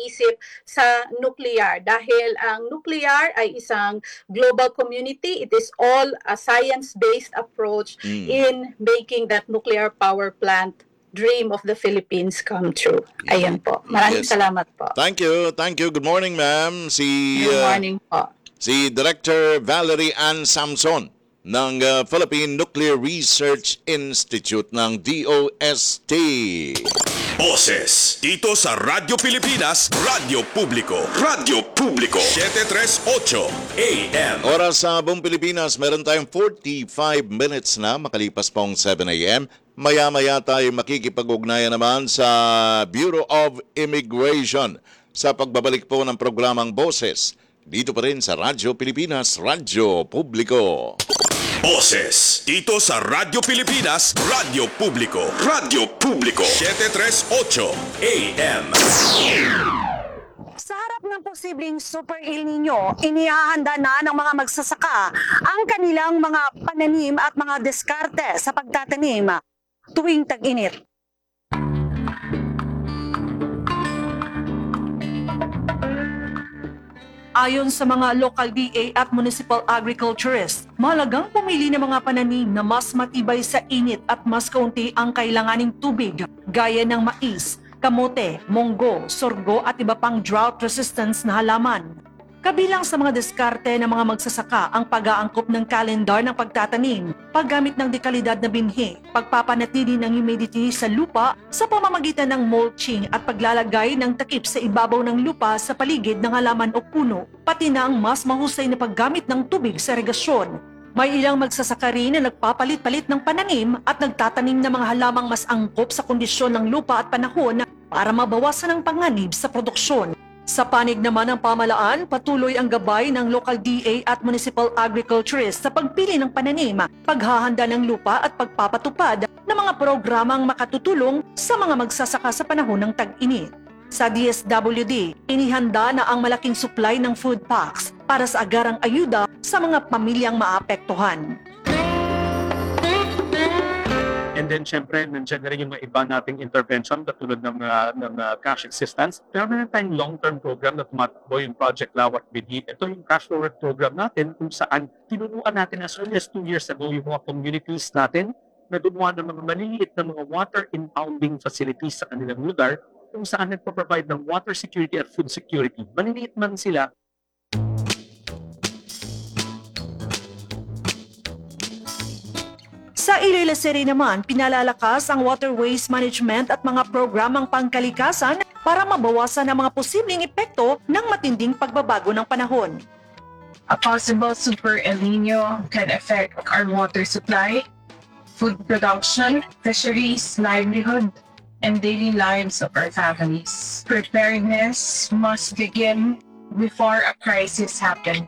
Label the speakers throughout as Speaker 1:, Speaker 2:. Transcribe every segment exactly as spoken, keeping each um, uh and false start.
Speaker 1: iniisip sa nuclear dahil ang nuclear ay isang global community. It is all a science-based approach
Speaker 2: Mm.
Speaker 1: in making that nuclear power plant dream of the Philippines come true. Ayan po. Maraming
Speaker 2: Yes.
Speaker 1: salamat po.
Speaker 2: Thank you. Thank you. Good morning, ma'am. Si
Speaker 1: Good
Speaker 2: uh,
Speaker 1: morning po.
Speaker 2: si Director Valerie Ann Samson ng uh, Philippine Nuclear Research Institute ng D O S T.
Speaker 3: Boses dito sa Radyo Pilipinas, Radyo Publiko, Radyo Publiko, seven thirty-eight A M.
Speaker 2: Oras sa buong Pilipinas, meron tayong forty-five minutes na makalipas pong seven A M. Maya-maya tayo makikipag-ugnayan naman sa Bureau of Immigration sa pagbabalik po ng programang Boses. Dito pa rin sa Radyo Pilipinas, Radyo Publiko.
Speaker 3: Boses dito sa Radyo Pilipinas, Radyo Publiko, Radyo Publiko, seven thirty-eight A M.
Speaker 4: Sa harap ng posibleng Super El Nino, inihahanda na ng mga magsasaka ang kanilang mga pananim at mga diskarte sa pagtatanim tuwing tag-init. Ayon sa mga local D A at municipal agriculturists, mahalagang pumili ng mga pananim na mas matibay sa init at mas kaunti ang kailanganing tubig, gaya ng mais, kamote, monggo, sorgo at iba pang drought resistance na halaman. Kabilang sa mga diskarte ng mga magsasaka ang pag-aangkop ng kalendar ng pagtatanim, paggamit ng dekalidad na binhi, pagpapanatili ng humidity sa lupa sa pamamagitan ng mulching at paglalagay ng takip sa ibabaw ng lupa sa paligid ng halaman o puno, pati na ang mas mahusay na paggamit ng tubig sa irigasyon. May ilang magsasaka rin na nagpapalit-palit ng pananim at nagtatanim ng mga halamang mas angkop sa kondisyon ng lupa at panahon para mabawasan ang panganib sa produksyon. Sa panig naman ng pamalaan, patuloy ang gabay ng local D A at municipal agriculturists sa pagpili ng pananim, paghahanda ng lupa at pagpapatupad ng mga programang makatutulong sa mga magsasaka sa panahon ng tag-init. Sa D S W D, inihanda na ang malaking supply ng food packs para sa agarang ayuda sa mga pamilyang maapektuhan.
Speaker 5: And then, syempre, nandiyan na rin yung mga iba nating intervention katulad ng, uh, ng uh, cash assistance. Pero meron tayong long-term program na tumatakbo yung Project Lawat Bidi. Ito yung cash forward program natin kung saan tinuruan natin as early as two years ago yung mga communities natin na gumawa ng mga maliliit na mga water impounding facilities sa kanilang lugar kung saan nagpo-provide ng water security at food security. Maliliit man sila,
Speaker 4: Sa Iloilo City naman, pinalalakas ang waterways management at mga programang pangkalikasan para mabawasan ang mga posibleng epekto ng matinding pagbabago ng panahon.
Speaker 6: A possible Super El Nino can affect our water supply, food production, fisheries, livelihood, and daily lives of our families. Preparedness must begin before a crisis happens.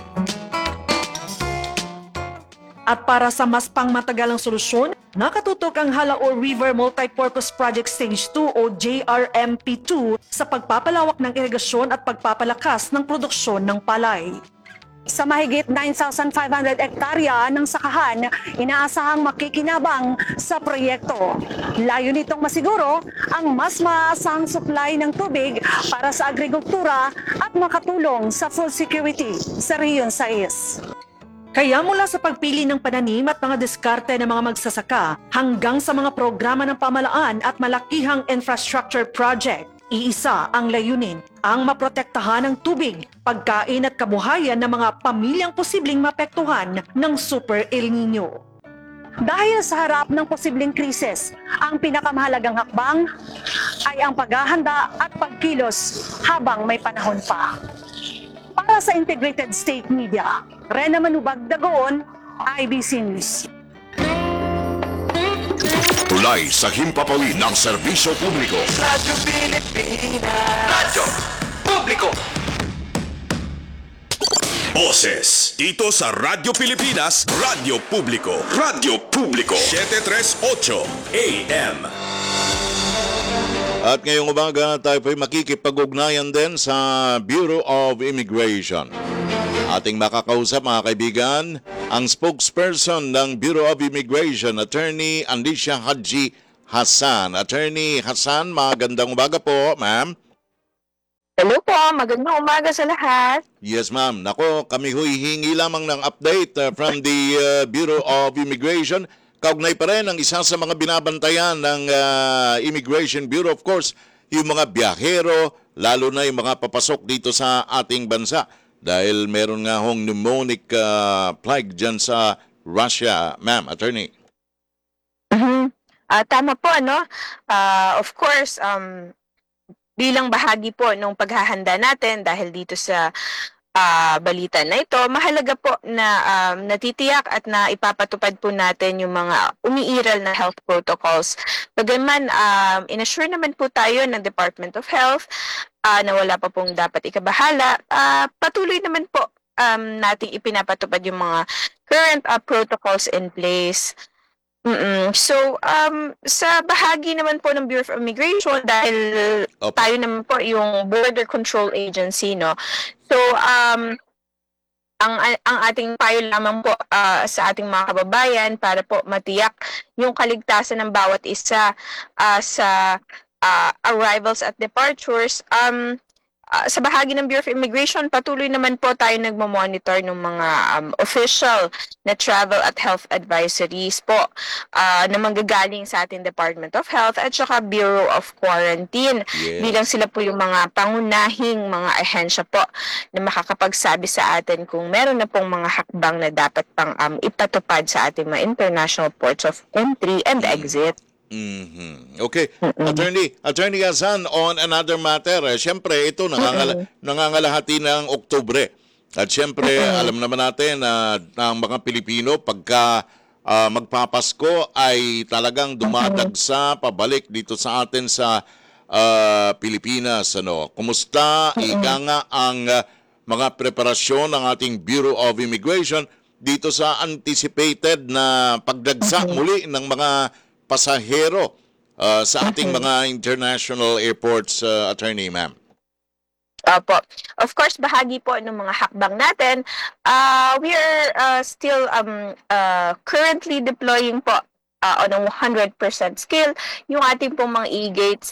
Speaker 4: At para sa mas pangmatagalang solusyon, nakatutok ang Halaor River Multipurpose Project Stage two o J R M P two sa pagpapalawak ng irigasyon at pagpapalakas ng produksyon ng palay. Sa mahigit nine thousand five hundred hektarya ng sakahan, inaasahang makikinabang sa proyekto. Layo nitong masiguro ang mas maasahang supply ng tubig para sa agrikultura at makatulong sa food security sa Region six. Kaya mula sa pagpili ng pananim at mga diskarte ng mga magsasaka hanggang sa mga programa ng pamalaan at malakihang infrastructure project, iisa ang layunin, ang maprotektahan ng tubig, pagkain at kabuhayan ng mga pamilyang posibleng mapektuhan ng Super El Nino. Dahil sa harap ng posibleng krisis, ang pinakamahalagang hakbang ay ang paghahanda at pagkilos habang may panahon pa. Para sa Integrated State Media, Rena Manubag Dagoon, I B C News.
Speaker 3: Tulay sa himpapawid ng serbisyo publiko.
Speaker 7: Radyo Pilipinas. Radyo Publiko.
Speaker 3: Boses dito sa Radyo Pilipinas, Radyo Publiko, Radyo Publiko, seven thirty-eight A M.
Speaker 2: At ngayong umaga tayo po'y makikipag-ugnayan din sa Bureau of Immigration. Ating makakausap mga kaibigan, ang spokesperson ng Bureau of Immigration, Attorney Alicia Haji Hassan. Attorney Hassan, magandang umaga po, ma'am.
Speaker 8: magandang umaga sa lahat.
Speaker 2: Yes, ma'am. Nako, kami huy hingi lamang ng update uh, from the uh, Bureau of Immigration. Kaugnay pa rin ang isa sa mga binabantayan ng uh, Immigration Bureau, of course, yung mga biyahero, lalo na yung mga papasok dito sa ating bansa. Dahil meron nga hong pneumonic uh, plague dyan sa Russia, ma'am, attorney.
Speaker 8: Mhm. Ah, tama po, ano? Ah, of course, um, bilang bahagi po ng paghahanda natin dahil dito sa ah, balita na ito, mahalaga po na um, natitiyak at na ipapatupad po natin yung mga umiiral na health protocols. Bagaman, um, inassure naman po tayo ng Department of Health ah, na wala pa pong dapat ikabahala, ah, patuloy naman po um, nating ipinapatupad yung mga current ah, protocols in place. Mm. So, um, sa bahagi naman po ng Bureau of Immigration, dahil
Speaker 2: Opo.
Speaker 8: tayo naman po yung Border Control Agency, no? So, um, ang ang ating payo lamang po ah, sa ating mga kababayan para po matiyak yung kaligtasan ng bawat isa ah, sa ah, arrivals at departures. Um, ah, sa bahagi ng Bureau of Immigration, patuloy naman po tayo nagmo-monitor ng mga um, official na travel at health advisories po ah, na manggagaling sa ating Department of Health at saka Bureau of Quarantine.
Speaker 2: Yes.
Speaker 8: Bilang sila po yung mga pangunahing mga ahensya po na makakapagsabi sa atin kung meron na pong mga hakbang na dapat pang um, ipatupad sa ating mga international ports of entry and exit.
Speaker 2: Mhm. Okay. Attorney, Attorney Hassan, on another matter, eh, siyempre ito nangangala, nangangalahati ng Oktubre. At siyempre, alam naman natin na ang mga Pilipino pagka ah, magpapasko ay talagang dumadagsa pabalik dito sa atin sa ah, Pilipinas. Ano? Kumusta ika nga ang ah, mga preparasyon ng ating Bureau of Immigration dito sa anticipated na pagdagsa muli ng mga pasahero uh, sa ating mga international airports, uh, attorney, ma'am?
Speaker 8: Opo. Of course, bahagi po ng mga hakbang natin. Uh, we are uh, still um, uh, currently deploying po uh, on a one hundred percent scale yung ating pong mga e-gates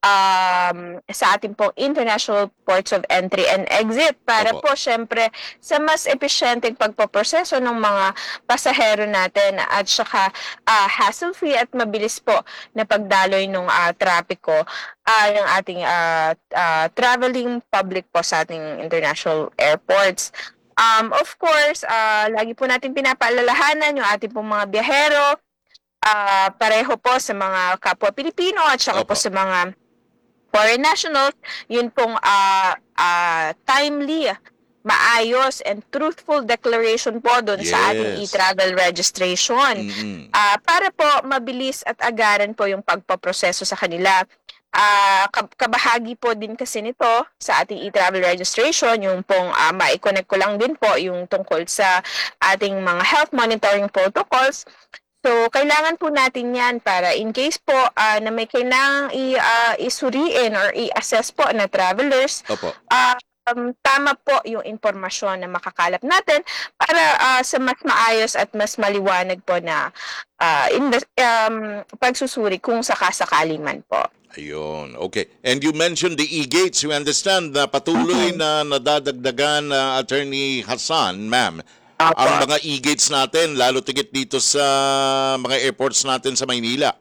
Speaker 8: um, sa ating pong international ports of entry and exit para
Speaker 2: Opo.
Speaker 8: po syempre sa mas epesyenteng pagpoproseso ng mga pasahero natin at saka uh, hassle-free at mabilis po na pagdaloy ng uh, trapiko uh, ng ating uh, uh, traveling public po sa ating international airports. Um, of course, uh, lagi po natin pinapaalalahanan yung ating pong mga biyahero, ah, pareho po sa mga kapwa Pilipino at saka po
Speaker 2: Opo.
Speaker 8: sa mga foreign nationals, yun pong ah, ah, timely, maayos and truthful declaration po doon sa ating
Speaker 2: Yes.
Speaker 8: e-travel registration.
Speaker 2: Mm-mm.
Speaker 8: Ah, para po mabilis at agaran po yung pagpaproseso sa kanila. Ah, kab- kabahagi po din kasi nito sa ating e-travel registration, yung pong ah, ma-connect ko lang din po yung tungkol sa ating mga health monitoring protocols. So, kailangan po natin yan para in case po ah, na may kailangang i, ah, isuriin or i-assess po na travelers,
Speaker 2: Opo.
Speaker 8: ah, um, tama po yung impormasyon na makakalap natin para ah, sa mas maayos at mas maliwanag po na ah, inves- um, pagsusuri kung sakasakali man po.
Speaker 2: Ayun. Okay. And you mentioned the e-gates. We understand na patuloy na nadadagdagan na Attorney Hassan, ma'am,
Speaker 8: Opo.
Speaker 2: ang mga e-gates natin, lalo tigit dito sa mga airports natin sa Maynila.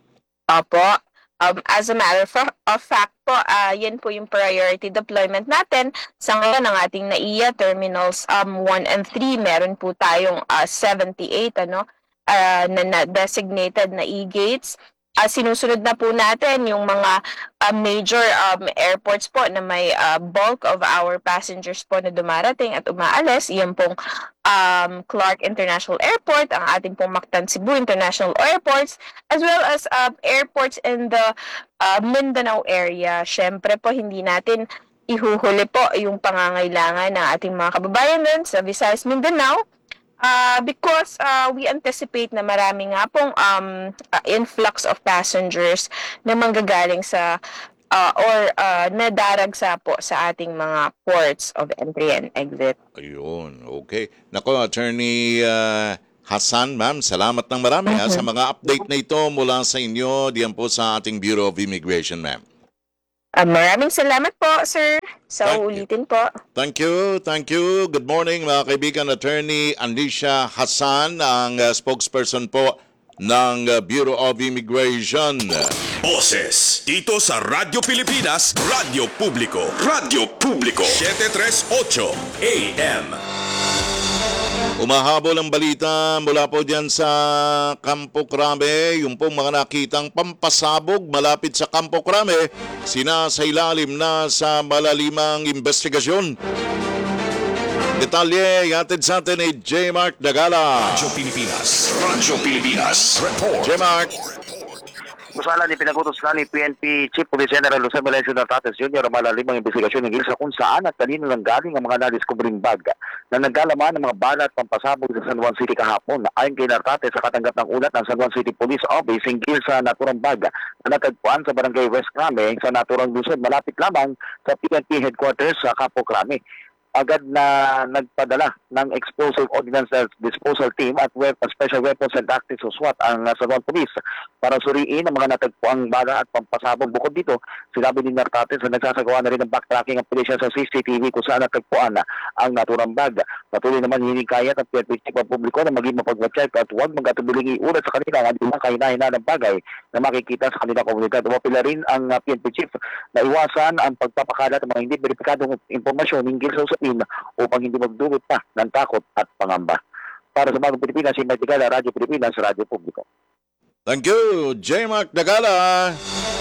Speaker 8: Opo. Um, as a matter of, of fact po, ah, yan po yung priority deployment natin. Sa ngayon, ang ating N A I A terminals um, one and three, meron po tayong ah, seventy-eight ano, ah, na, na designated na e-gates. Ah, sinusunod na po natin yung mga ah, major um, airports po na may ah, bulk of our passengers po na dumarating at umaalis. Yan pong um, Clark International Airport, ang ating pong Mactan Cebu International Airports, as well as uh, airports in the uh, Mindanao area. Syempre po, hindi natin ihuhuli po yung pangangailangan ng ating mga kababayan dun sa Visayas, Mindanao. Uh, because uh, we anticipate na marami nga pong um, uh, influx of passengers na manggagaling sa uh, or uh, nadaragsa po sa ating mga ports of entry and exit.
Speaker 2: Ayun. Okay. Nako, Attorney uh, Hassan, ma'am, salamat ng marami ha, sa mga update na ito mula sa inyo diyan po sa ating Bureau of Immigration, ma'am.
Speaker 8: Ah, maraming salamat po, sir. Sa
Speaker 2: Thank you.
Speaker 8: ulitin po.
Speaker 2: Thank you, thank you. Good morning mga kaibigan. Attorney Anisha Hassan, ang uh, spokesperson po ng uh, Bureau of Immigration.
Speaker 3: Boses dito sa Radyo Pilipinas, Radyo Publiko, Radyo Publiko, seven thirty-eight A M.
Speaker 2: Umahabol ang balita mula po dyan sa Campo Crame, yung pong mga nakitang pampasabog malapit sa Campo Crame, sinasailalim na sa malalimang investigasyon. Detalye, yatid sa atin ni J. Mark Dagala.
Speaker 3: Radyo Pilipinas, Radyo Pilipinas, report.
Speaker 2: J. Mark.
Speaker 9: Masala ni pinagutos na ni P N P Chief Police General Jose Melencio Nartates Junior ang malalimang investigasyon ng sa kung saan at kanino lang galing ang mga na-discovering bag na naggalaman ng mga balat pampasabog sa San Juan City kahapon. Ayon kay Nartates, sa katanggap ng ulat ng San Juan City Police Office hinggil sa naturang bag na natagpuan sa Barangay West Crame sa naturang Luzon malapit lamang sa P N P headquarters sa Campo Crame. Agad na nagpadala ng Explosive Ordnance Disposal Team at weapon, Special Weapons and Tactics o SWAT ang uh, San Juan Police para suriin ang mga natagpuang bala at pampasabog. Bukod dito, sinabi ni Nartates na nagsasagawa na rin ng backtracking ang pulisya sa C C T V kung saan natagpuan na ang naturang bag. Patuloy naman hinikayat ang P N P Chief ang publiko na maging mapagwatsyag at huwag magkatubiling iulat sa kanila ang mga kahinahinan ng bagay na makikita sa kanilang komunidad. Umapila rin ang uh, P N P Chief na iwasan ang pagpapakalat ng mga hindi verifikadong impormasyon hinggil sa upang hindi magdulot pa ng takot at pangamba. Para sa Bagong Pilipinas, si Mike Dagala, Radyo Pilipinas, Radyo Publiko.
Speaker 2: Thank you, J. Mark Dagala.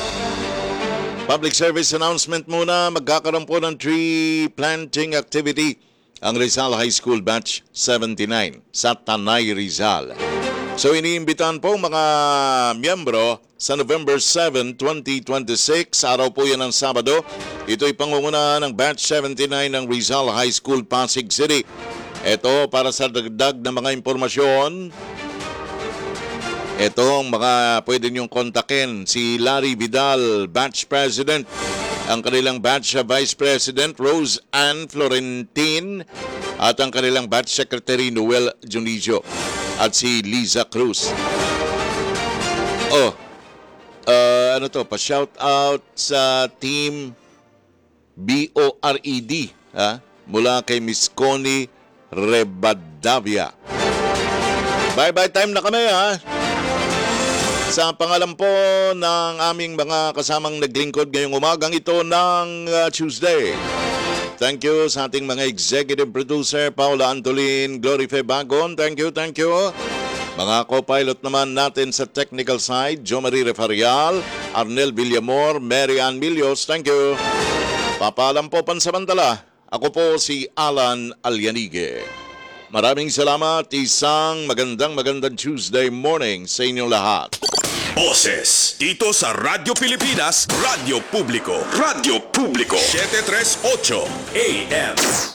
Speaker 2: Public service announcement muna. Magkakaroon po ng tree planting activity ang Rizal High School Batch seventy-nine sa Tanay, Rizal. So iniimbitan po mga miyembro sa November seventh, twenty twenty-six, araw po yan ng Sabado. Ito'y pangungunahan ng Batch seventy-nine ng Rizal High School, Pasig City. Ito para sa dagdag na mga impormasyon. Ito ang mga pwede niyong kontakin. Si Larry Vidal, Batch President. Ang kanilang Batch Vice President, Rose Ann Florentin. At ang kanilang Batch Secretary, Noel Junicio. At si Liza Cruz. Oh, Uh, ano to, pa-shout out sa team B O R E D ha? Mula kay Miss Connie Rebadavia. Bye-bye time na kami ha. Sa pangalan po ng aming mga kasamang naglingkod ngayong umagang ito ng uh, Tuesday. Thank you sa ating mga executive producer, Paula Antolin, Glory Febagon. Thank you, thank you. Mga co-pilot naman natin sa technical side, Jo Marie Refarial, Arnel Villamor, Mary Ann Milios, thank you. Papaalam po pansamantala, ako po si Alan Alyanige. Maraming salamat, isang magandang magandang Tuesday morning sa inyong lahat.
Speaker 3: Boses dito sa Radyo Pilipinas, Radyo Publiko, Radyo Publiko, seven thirty-eight A M.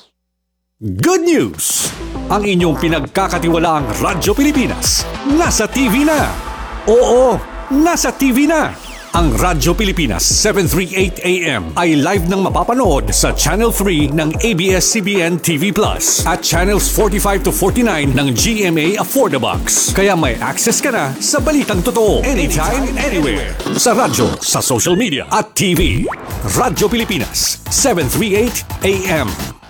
Speaker 10: Good news! Ang inyong pinagkakatiwalaang Radyo Pilipinas nasa T V na. Oo, nasa T V na. Ang Radyo Pilipinas seven thirty-eight A M ay live nang mapapanood sa Channel three ng A B S C B N T V Plus at Channels forty-five to forty-nine ng G M A Affordabox. Kaya may access ka na sa balitang totoo anytime, anywhere. Sa radyo, sa social media at T V. Radyo Pilipinas seven thirty-eight A M.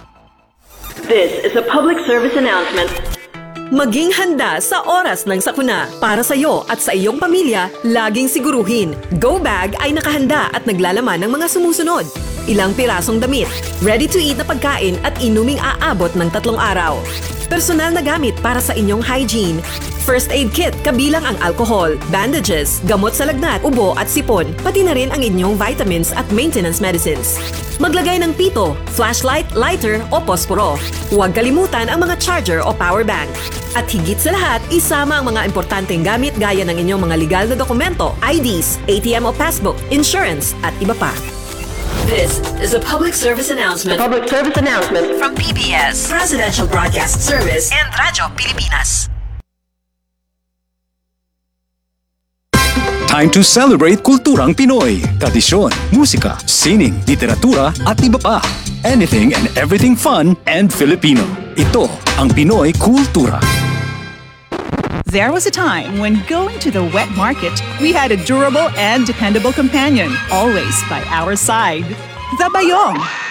Speaker 11: This is a public service announcement.
Speaker 12: Maging handa sa oras ng sakuna. Para sa iyo at sa iyong pamilya, laging siguruhin, Go Bag ay nakahanda at naglalaman ng mga sumusunod. Ilang pirasong damit, ready-to-eat na pagkain at inuming aabot ng tatlong araw. Personal na gamit para sa inyong hygiene. First aid kit kabilang ang alcohol, bandages, gamot sa lagnat, ubo at sipon, pati na rin ang inyong vitamins at maintenance medicines. Maglagay ng pito, flashlight, lighter o posporo. Huwag kalimutan ang mga charger o power bank. At higit sa lahat, isama ang mga importanteng gamit gaya ng inyong mga legal na dokumento, I Ds, A T M o passbook, insurance at iba pa.
Speaker 11: This is a public service announcement. Public service announcement
Speaker 12: From P B S,
Speaker 11: Presidential Broadcast Service,
Speaker 12: and Radyo Pilipinas.
Speaker 10: Time to celebrate kulturang Pinoy, tradisyon, musika, sining, literatura at iba pa. Anything and everything fun and Filipino. Ito ang Pinoy Kultura.
Speaker 13: There was a time when going to the wet market, we had a durable and dependable companion, always by our side. The Bayong.